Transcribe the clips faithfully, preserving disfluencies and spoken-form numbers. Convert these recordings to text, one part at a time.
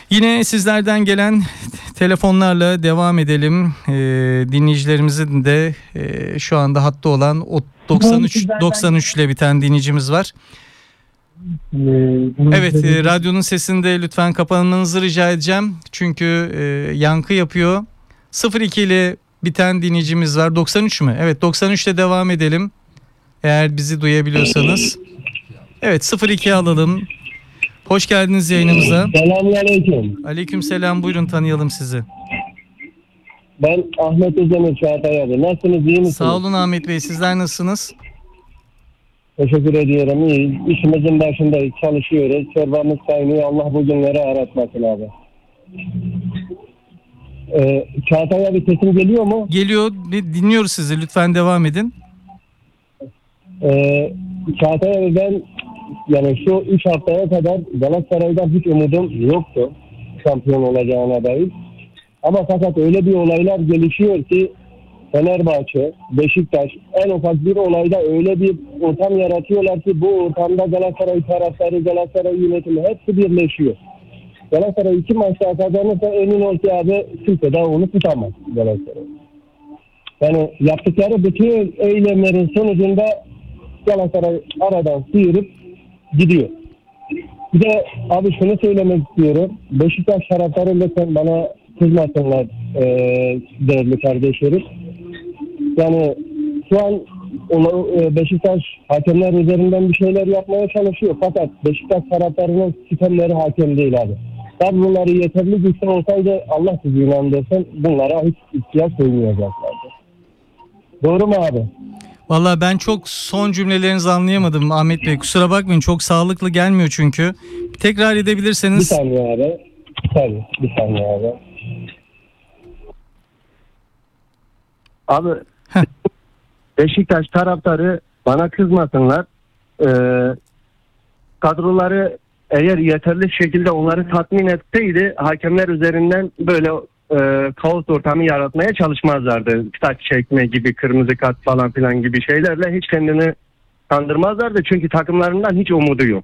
Yine sizlerden gelen telefonlarla devam edelim. Ee, dinleyicilerimizin de e, şu anda hatta olan o doksan üç doksan üç ile biten dinleyicimiz var. Evet, e, radyonun sesini de lütfen kapamanızı rica edeceğim. Çünkü e, yankı yapıyor. sıfır iki ile biten dinleyicimiz var. doksan üç mü? Evet, doksan üç ile devam edelim. Eğer bizi duyabiliyorsanız. Evet, sıfır ikiye alalım. Hoş geldiniz yayınımıza. Selamünaleyküm. Aleykümselam, buyurun tanıyalım sizi. Ben Ahmet Özdemir Çağatay abi. Nasılsınız, iyi misiniz? Sağ olun Ahmet Bey, sizler nasılsınız? Teşekkür ediyorum. İyi. İşimizin başındayız, çalışıyoruz. Çorbamız kaynıyor. Allah bu günleri aratmasın abi. Ee, Çağatay abi sesim geliyor mu? Geliyor, dinliyoruz sizi, lütfen devam edin. Ee, Çağatay abi ben yani şu üç haftaya kadar Galatasaray'dan hiç umudum yoktu. Şampiyon olacağına dair. Ama fakat öyle bir olaylar gelişiyor ki Fenerbahçe, Beşiktaş en ufak bir olayda öyle bir ortam yaratıyorlar ki bu ortamda Galatasaray taraftarı, Galatasaray yönetimi hepsi birleşiyor. Galatasaray iki maçta kazanırsa emin ol ki abi kimse daha onu tutamaz Galatasaray. Yani yaptıkları bütün eylemlerin sonucunda Galatasaray aradan sıyırıp gidiyor. Bir de abi şunu söylemek istiyorum. Beşiktaş taraftarı lütfen bana kızmasınlar e, değerli kardeşlerim. Yani şu an Beşiktaş hakemler üzerinden bir şeyler yapmaya çalışıyor. Fakat Beşiktaş taraftarının sistemleri hakem değil abi. Tabi bunları yeterli güçler olsaydı Allah sizi inandırsın bunlara hiç ihtiyaç duymayacaklardı. Doğru mu abi? Vallahi ben çok son cümlelerinizi anlayamadım Ahmet Bey. Kusura bakmayın, çok sağlıklı gelmiyor çünkü. Tekrar edebilirseniz. Bir saniye abi. Tabii bir saniye abi. Abi Heh. Beşiktaş taraftarı bana kızmasınlar. Ee, kadroları eğer yeterli şekilde onları tatmin etseydi hakemler üzerinden böyle e, kaos ortamı yaratmaya çalışmazlardı. Saç çekme gibi, kırmızı kart falan filan gibi şeylerle hiç kendini kandırmazlardı. Çünkü takımlarından hiç umudu yok.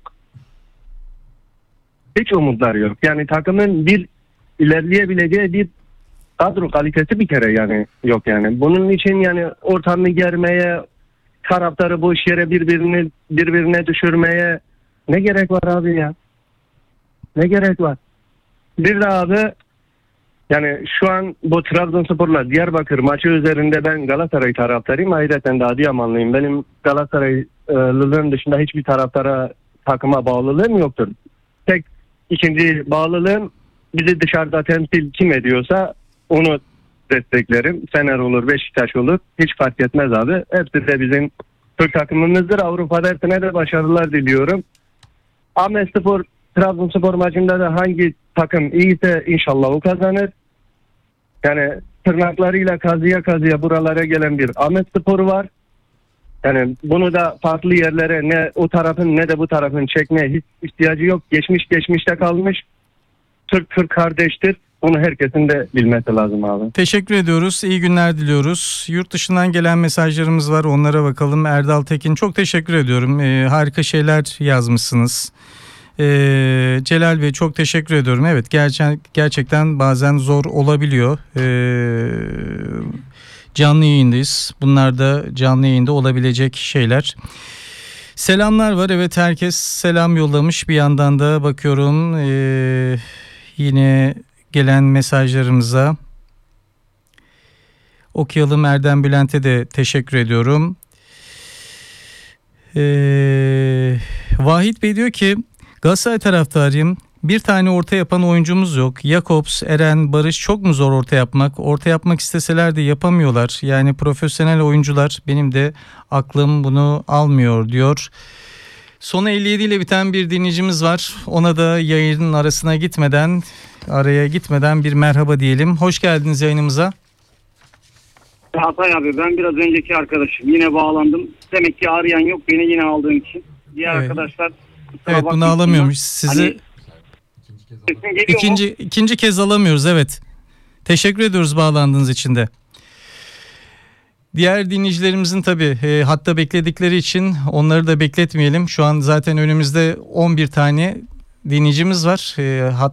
Hiç umutları yok. Yani takımın bir ilerleyebileceği bir kadro kalitesi bir kere yani yok yani. Bunun için yani ortamı germeye, taraftarı boş yere birbirini birbirine düşürmeye ne gerek var abi ya? Ne gerek var? Bir de abi yani şu an bu Trabzonspor'la Diyarbakır maçı üzerinde ben Galatasaray taraftarıyım. Ayrıca de Adıyamanlıyım. Benim Galatasaraylılığım dışında hiçbir taraftara, takıma bağlılığım yoktur. Tek ikinci bağlılığım bizi dışarıda temsil kim ediyorsa onu desteklerim. Fener olur, Beşiktaş olur. Hiç fark etmez abi. Hepsi de bizim Türk takımımızdır. Avrupa'da hepsine de başarılar diliyorum. Ahmetspor, Trabzonspor maçında da hangi takım iyiyse inşallah o kazanır. Yani tırnaklarıyla kazıya kazıya buralara gelen bir Ahmetspor var. Yani bunu da farklı yerlere ne o tarafın ne de bu tarafın çekmeye hiç ihtiyacı yok. Geçmiş geçmişte kalmış. Türk Türk kardeştir. Bunu herkesin de bilmesi lazım abi. Teşekkür ediyoruz. İyi günler diliyoruz. Yurt dışından gelen mesajlarımız var. Onlara bakalım. Erdal Tekin, çok teşekkür ediyorum. Ee, harika şeyler yazmışsınız. Ee, Celal Bey, çok teşekkür ediyorum. Evet, gerçek, gerçekten bazen zor olabiliyor. Ee, canlı yayındayız. Bunlar da canlı yayında olabilecek şeyler. Selamlar var. Evet, herkes selam yollamış. Bir yandan da bakıyorum ee, yine gelen mesajlarımıza. Okuyalım. Erdem Bülent'e de teşekkür ediyorum. Ee, Vahit Bey diyor ki Galatasaray taraftarıyım. Bir tane orta yapan oyuncumuz yok. Jakobs, Eren, Barış çok mu zor orta yapmak? Orta yapmak isteseler de yapamıyorlar. Yani profesyonel oyuncular, benim de aklım bunu almıyor diyor. Sonu elli yedi ile biten bir dinleyicimiz var. Ona da yayının arasına gitmeden, araya gitmeden bir merhaba diyelim. Hoş geldiniz yayınımıza. Hatay abi, ben biraz önceki arkadaşım. Yine bağlandım. Demek ki arayan yok beni yine aldığım için. Diğer evet. arkadaşlar... Evet, bunu alamıyormuş. Sizi hani, ikinci, ikinci kez alamıyoruz. Evet. Teşekkür ediyoruz bağlandığınız için de. Diğer dinleyicilerimizin tabii e, hatta bekledikleri için onları da bekletmeyelim. Şu an zaten önümüzde on bir tane dinleyicimiz var. E, hat